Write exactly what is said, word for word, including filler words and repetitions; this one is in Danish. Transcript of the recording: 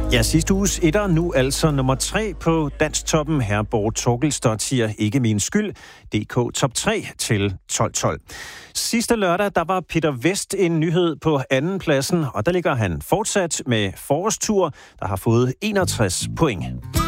Ja, sidste uges etter, nu altså nummer tre på Dansktoppen. Herborg Torgelsdottir, Ikke min skyld. D K top tre til tolv tolv. Sidste lørdag, der var Peter Vest en nyhed på anden pladsen, og der ligger han fortsat med forårstur, der har fået enogtres point.